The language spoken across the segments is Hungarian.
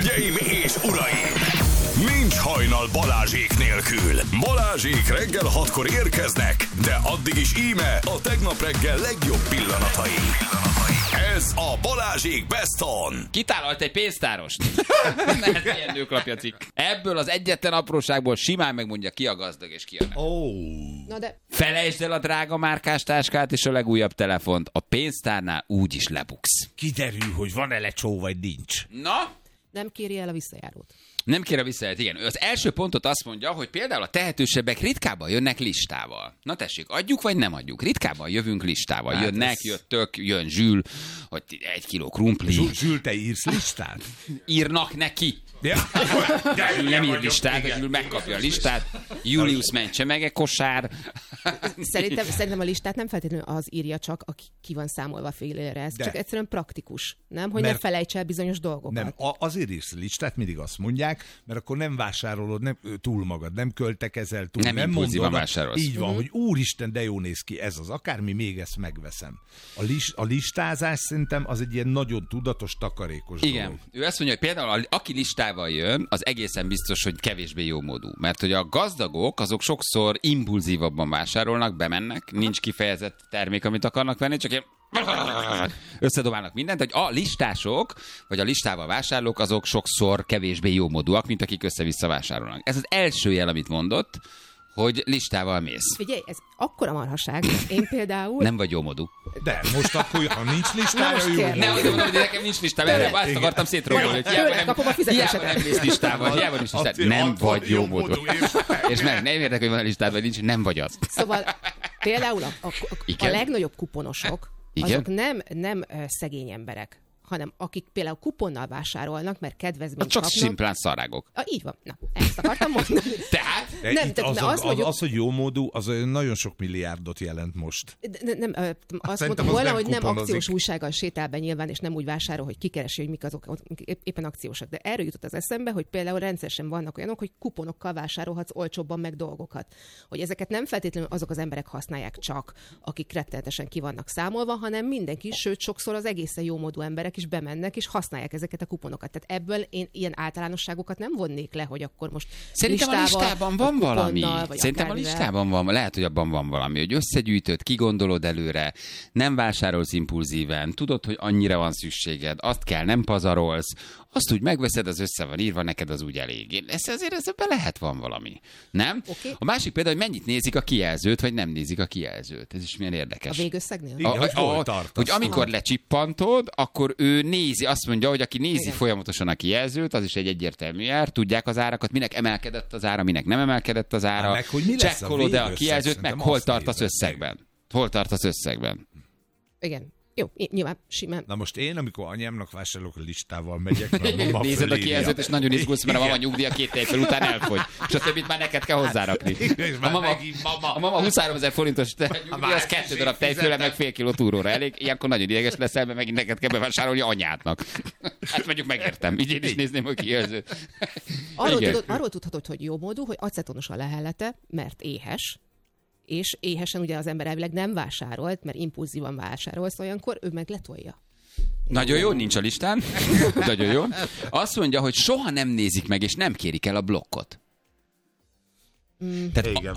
Hölgyeim és uraim! Nincs hajnal Balázsék nélkül. Balázsék reggel 6-kor érkeznek, de addig is íme a tegnap reggel legjobb pillanatai. Ez a Balázsék Best On. Kitálalt egy pénztárost. Mert ilyen nőklapja cikk. Ebből az egyetlen apróságból simán megmondja, ki a gazdag és ki a nem. Na de... Felejtsd el a drága márkás táskát és a legújabb telefont. A pénztárnál úgyis lebuksz. Kiderül, hogy van-e lecsó, vagy nincs. Na? Nem kéri el a visszajárót. Nem kér a visszajelzést, igen. Az első pontot azt mondja, hogy például a tehetősebbek ritkában jönnek listával. Na tessék, adjuk vagy nem adjuk? Ritkában jövünk listával. Hát jönnek, jöttök, jön Zsül, hogy 1 kiló krumpli. Zsül, te írsz listát? Írnak neki. Ja. Zsül nem ír listát, Zsül megkapja a listát. Julius mentsemege kosár. Szerintem a listát nem feltétlenül az írja csak, aki ki van számolva félére. Ez csak egyszerűen praktikus, nem? Hogy ne felejts el bizonyos dolgokat. Nem, azért írsz listát, mindig azt mondják, mert akkor nem vásárolod nem, túl magad, nem költekezel túl, nem impulzívan vásárolsz. Így van, hogy úristen, de jó néz ki ez az, akármi, még ezt megveszem. A listázás szerintem az egy ilyen nagyon tudatos, takarékos Igen. dolog. Ő azt mondja, hogy például aki listával jön, az egészen biztos, hogy kevésbé jómódú. Mert hogy a gazdagok, azok sokszor impulzívabban vásárolnak, bemennek, nincs kifejezett termék, amit akarnak venni, csak ilyen összedobálnak mindent, hogy a listások, vagy a listával vásárlók, azok sokszor kevésbé jómódúak, mint akik össze-vissza vásárolnak. Ez az első jel, amit mondott, hogy listával mész. Figyelj, ez akkora marhaság. Én például... Nem vagy jómódú. De most akkor, ha nincs listája, jó. Nem, azt mondom, hogy nekem nincs listám, erre azt akartam szétrólni. Tőle kapom a fizetésedet. Hiába nem mész listával, hiába nincs listát. Nem vagy jómódú. És nem érdekel, hogy van a listád, vagy nincs, nem vagy az. Szóval például a legnagyobb kuponosok, azok nem szegény emberek, hanem akik például kuponnal vásárolnak, mert kedvezményt kapnak. Csak simplán szarágok. Így van. Na, ezt akartam mondani. Tehát? Az, hogy jómódú, az nagyon sok milliárdot jelent most. Azt mondtam volna, hogy nem akciós újsággal sétál be nyilván, és nem úgy vásárol, hogy kikeresi, hogy mik azok éppen akciósak. De erről jutott az eszembe, hogy például rendszeresen vannak olyanok, hogy kuponokkal vásárolhatsz olcsóbban meg dolgokat. Hogy ezeket nem feltétlenül azok az emberek használják csak, akik rettenetesen ki vannak számolva, hanem mindenki, sőt sokszor az egészen jómódú emberek is bemennek, és használják ezeket a kuponokat. Tehát ebből én ilyen általánosságokat nem vonnék le, hogy akkor most szerintem a listában van valami. Szerintem a listában van, lehet, hogy abban van valami, hogy összegyűjtöd, kigondolod előre, nem vásárolsz impulzíven, tudod, hogy annyira van szükséged, azt kell, nem pazarolsz, azt úgy megveszed, az össze van írva, neked az úgy elég. Ezért ebben lehet van valami. Nem? Okay. A másik például, hogy mennyit nézik a kijelzőt, vagy nem nézik a kijelzőt. Ez is milyen érdekes. A végösszegnél? Igen, hogy amikor lecsippantod, akkor ő nézi, azt mondja, hogy aki nézi folyamatosan a kijelzőt, az is egy egyértelmű jár, tudják az árakat, minek emelkedett az ára, minek nem emelkedett az ára. Csekkolod-e a kijelzőt, meg hol tart az összegben. Hol tart az összegben. Igen. Jó, nyilván simán. Na most én, amikor anyámnak vásárolok, a listával megyek, nézed a kijelzőt, és nagyon izgulsz, mert a mama nyugdíja 2 évvel után elfogy. És a többit már neked kell hozzárakni. A mama 23 000 forintos nyugdíja, az 2 darab tejfőle, meg fél kiló túróra elég. Ilyenkor nagyon ideges leszel, mert megint neked kell bevásárolni anyádnak. Hát mondjuk megértem. Így én is nézném a kijelzőt. Arról tudhatod, hogy jómódú, hogy acetonosan lehellete, mert éhes, és éhesen ugye az ember elvileg nem vásárolt, mert impulzívan vásárolsz olyankor, ő meg letolja. Nagyon jó, nincs a listán. Nagyon jó. Azt mondja, hogy soha nem nézik meg, és nem kérik el a blokkot. Tehát igen,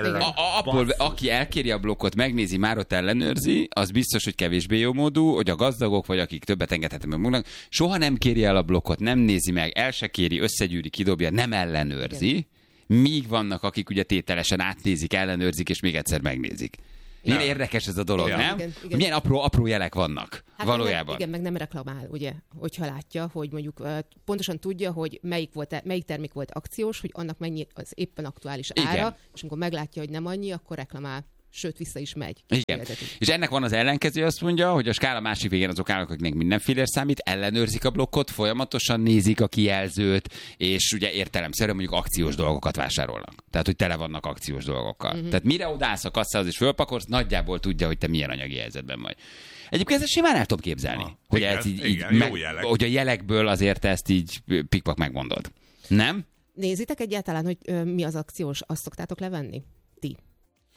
aki elkéri a blokkot, megnézi, már ott ellenőrzi, az biztos, hogy kevésbé jómódú, hogy a gazdagok, vagy akik többet engedhetnek meg maguknak, soha nem kéri el a blokkot, nem nézi meg, el se kéri, összegyűri, kidobja, nem ellenőrzi. Igen. Míg vannak, akik ugye tételesen átnézik, ellenőrzik, és még egyszer megnézik. Milyen érdekes ez a dolog, nem? Igen. Milyen apró jelek vannak valójában. Igen, meg nem reklamál, ugye, hogyha látja, hogy mondjuk pontosan tudja, hogy melyik termék volt akciós, hogy annak mennyi az éppen aktuális ára, igen. És amikor meglátja, hogy nem annyi, akkor reklamál. Sőt, vissza is megy. Igen. És ennek van az ellenkező, azt mondja, hogy a skála másik végén azok állnak, akiknek mindenféle számít, ellenőrzik a blokkot, folyamatosan nézik a kijelzőt, és ugye értelemszerűen mondjuk akciós dolgokat vásárolnak. Tehát, hogy tele vannak akciós dolgokkal. Tehát mire odállsz a kasszához és fölpakolsz, nagyjából tudja, hogy te milyen anyagi helyzetben vagy. Egyébként ezt simán el tudom képzelni, hogy igen, ez így, igen, hogy a jelekből azért ezt így pikpak megmondod. Nem? Nézitek egyáltalán, hogy mi az akciós, azt szoktátok levenni? Ti?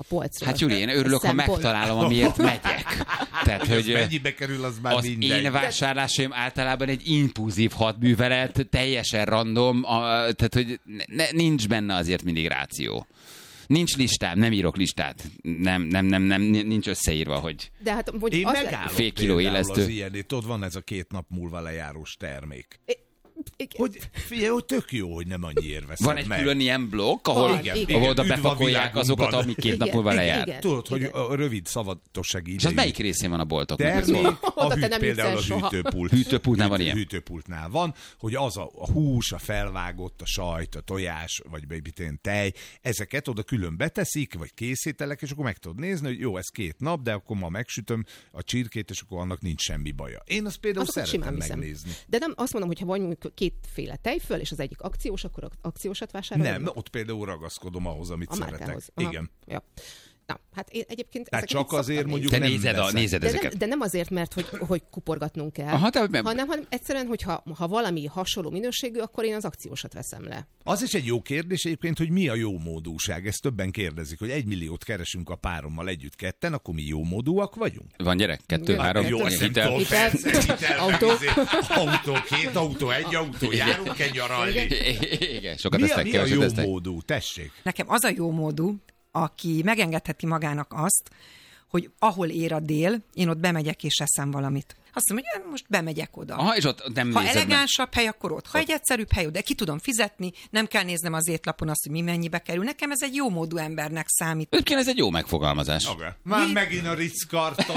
a polcról. Hát Gyuri, én örülök, ha megtalálom, amiért megyek. Tehát, hogy mennyibe kerül, az már az mindegy. én vásárlásaim általában egy impulzív hadművelet, teljesen random, tehát hogy nincs benne azért mindig ráció. Nincs listám, nem írok listát. Nem, nincs összeírva, hogy de hát, hogy én megállok fél kiló élesztő. az ilyen, ott van ez a 2 nap múlva lejárós termék. Hogy figyelj, hogy tök jó, hogy nem annyiért veszed van egy meg. külön ilyen blokk, ahol oda bepakolják azokat, amik 2 nap múlva lejár. Igen. Tudod, hogy a rövid szavatossági idejű. És az melyik részén van a boltoknak? Termék, Oda te nem például a jutsz el soha. hűtőpult. Hűtőpultnál van ilyen? Hűtőpultnál van, hogy az a hús, a felvágott, a sajt, a tojás, vagy tej, ezeket oda külön beteszik, vagy készítelek, és akkor meg tudod nézni, hogy jó, ez 2 nap, de akkor ma megsütöm a csirkét, és akkor annak nincs semmi baja. Én azt például Azokat szeretem simán megnézni. De nem azt mondom, hogy ha van mondjuk 2 tejföl, és az egyik akciós, akkor akciósat vásárolom. Nem, ott például ragaszkodom ahhoz, amit a szeretek. márkához. Igen. Ja. Na, hát én egyébként... Tehát csak azért mondjuk Te nem nézed ezeket. De nem azért, mert hogy kuporgatnunk kell, Aha, hanem egyszerűen, hogy ha valami hasonló minőségű, akkor én az akciósat veszem le. Az is egy jó kérdés egyébként, hogy mi a jó módúság. Ezt többen kérdezik, hogy 1 milliót keresünk a párommal együtt ketten, akkor mi jó módúak vagyunk? Van gyerek? 2, 3? Jó, azt nem tudom, persze, autó. autó, 2 autó, 1 autó, járunk-e nyaralni? Igen, sokat Mi tesztek, a keveset jó tesztek. módú? Tessék. Nekem az a jó módú, aki megengedheti magának azt, hogy ahol ér a dél, én ott bemegyek és eszem valamit. Azt mondom, hogy most bemegyek oda. Aha, és ott nem ha nézed meg. elegánsabb hely, akkor ott. Ha egy egyszerűbb hely, de ki tudom fizetni, nem kell néznem az étlapon azt, hogy mi mennyibe kerül. Nekem ez egy jó módú embernek számít. Egyébként ez egy jó megfogalmazás. Okay. Már megint a Ritz-Carton.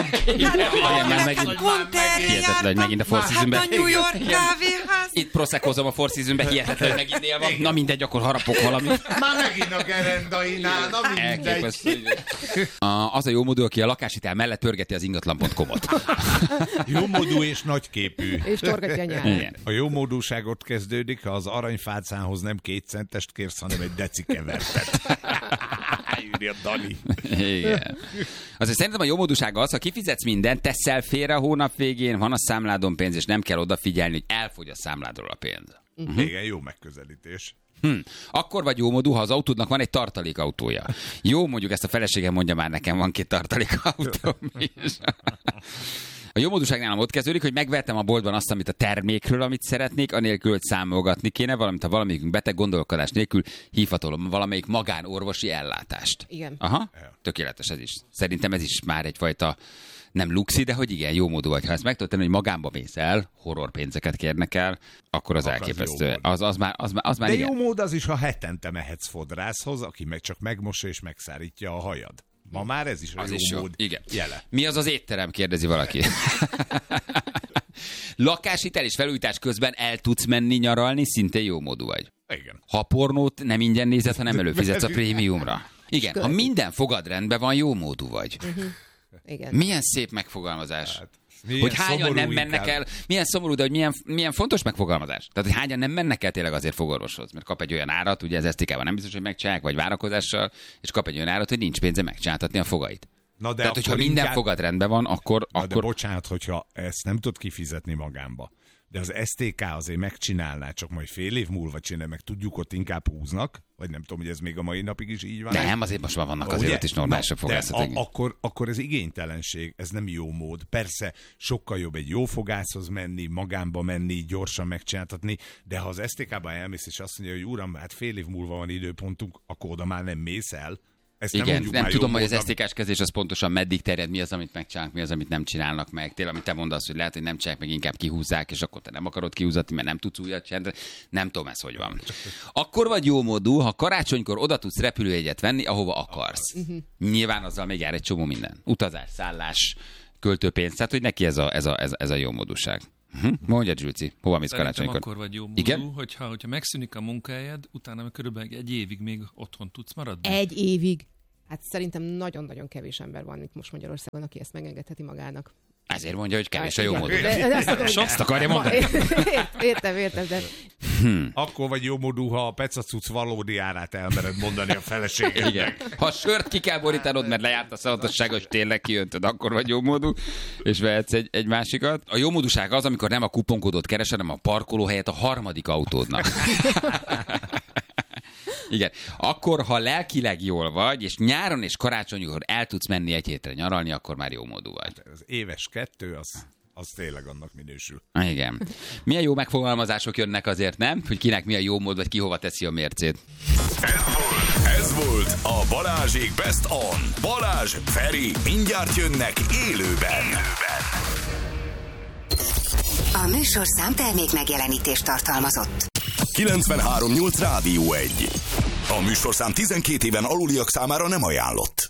Hihetetlen, hogy megint a Four Seasonben. Hát a New York kávéház. Itt proseckozom a Four Seasonben, hihetetlen, hogy megint dél van. Na mindegy, akkor harapok valamit. Már megint a gerendainál, na mindegy. Elképesztő. Az a jó módú, aki a lakáshitel mellett törgeti az ingatlan.com-ot. Jó módú és nagyképű. És torgatja a nyárat. Igen. A jó módúságot kezdődik, ha az aranyfácánhoz nem 2 centest kérsz, hanem egy deci kevertet. Írja Dani. Igen. Azért szerintem a jó módúsága az, ha kifizetsz mindent, teszel félre a hónap végén, van a számládon pénz, és nem kell odafigyelni, hogy elfogy a számládról a pénz. Igen, jó megközelítés. Akkor vagy jó módú, ha az autódnak van egy tartalékautója. Jó, mondjuk ezt a feleségem mondja már nekem, van 2 tartalékautóm is. A jó módúság nálam ott kezdődik, hogy megvettem a boltban azt, amit a termékről, amit szeretnék, anélkül, hogy számolgatni kéne, valamint ha valamelyikünk beteg, gondolkodás nélkül hívhatom valamelyik magánorvosi ellátást. Igen. Aha, tökéletes ez is. Szerintem ez is már egyfajta nem luxi, de hogy igen, jó módú vagy. Ha ezt meg tudod tenni, hogy magánba mész el, horror pénzeket kérnek el, akkor az elképesztő. Az már de igen. jó mód az is, ha hetente mehetsz fodrászhoz, aki meg csak megmossa és megszárítja a hajad. Ma már ez is a Az jó is jó. mód Igen. jele. Mi az az étterem, kérdezi valaki. Lakáshitel és felújítás közben el tudsz menni nyaralni, szintén jó módú vagy. Igen. Ha pornót nem ingyen nézed, hanem előfizetsz a prémiumra. Igen, ha minden fogad rendben van, jó módú vagy. Igen. Milyen szép megfogalmazás. Milyen Hogy hányan szomorú nem mennek inkább. el, milyen szomorú, de hogy milyen fontos megfogalmazás. Tehát, hogy hányan nem mennek el tényleg azért fogorvoshoz, mert kap egy olyan árat, ugye az STK-ban nem biztos, hogy megcsinálják, vagy várakozással, és kap egy olyan árat, hogy nincs pénze megcsináltatni a fogait. Na de Tehát, hogyha akkor minden inkább... fogad rendben van, akkor... Na de bocsánat, hogyha ezt nem tud kifizetni magánba, de az STK azért megcsinálná, csak majd fél év múlva csinál, meg tudjuk, ott inkább húznak, vagy nem tudom, hogy ez még a mai napig is így van. Nem, azért most már vannak azért ott is normálisabb fogászatok. Akkor ez igénytelenség, ez nem jó mód. Persze sokkal jobb egy jó fogászhoz menni, magánba menni, gyorsan megcsináltatni, de ha az STK-ban elmész, és azt mondja, hogy uram, hát fél év múlva van időpontunk, akkor oda már nem mész el. Ezt Igen, nem tudom, hogy az módnak. STK-s kezdés az pontosan meddig terjed, mi az, amit megcsinálnak, mi az, amit nem csinálnak meg. Tényleg, amit te mondasz, hogy lehet, hogy nem csinálják, meg inkább kihúzzák, és akkor te nem akarod kihúzatni, mert nem tudsz újat csinálni. Nem tudom, ez hogy van. Akkor vagy jó módú, ha karácsonykor oda tudsz repülőjegyet venni, ahova akarsz. Nyilván azzal még jár egy csomó minden. Utazás, szállás, költőpénz, tehát hogy neki ez a jó módúság. Mondja, Zsülci, hova mész karácsonykor? Akkor vagy jó módú, hogyha megszűnik a munkahelyed, utána körülbelül 1 évig még otthon tudsz maradni. 1 évig? Hát szerintem nagyon-nagyon kevés ember van itt most Magyarországon, aki ezt megengedheti magának. Ezért mondja, hogy kevés a jó Igen. módú. Azt akarja mondani. Értem, de... Akkor vagy jó módú, ha a pecacuc valódi árát elmered mondani a feleségednek. Igen. Ha sört ki kell borítanod, mert lejárt a szavatossága, és tényleg kijöntöd, akkor vagy jó módú, és vehetsz egy másikat. A jó módúság az, amikor nem a kuponkódot keresed, hanem a parkolóhelyet a harmadik autódnak. Igen. Akkor, ha lelkileg jól vagy, és nyáron és karácsonykor el tudsz menni egy hétre nyaralni, akkor már jó módú vagy. Az éves 2, az tényleg annak minősül. Igen. Milyen jó megfogalmazások jönnek azért, nem? Hogy kinek mi a jó mód, vagy ki hova teszi a mércét. Ez volt a Balázsék Best On. Balázs, Feri, mindjárt jönnek élőben. A műsorszám termék megjelenítést tartalmazott. 93.8 Rádió 1. A műsorszám 12 éven aluliak számára nem ajánlott.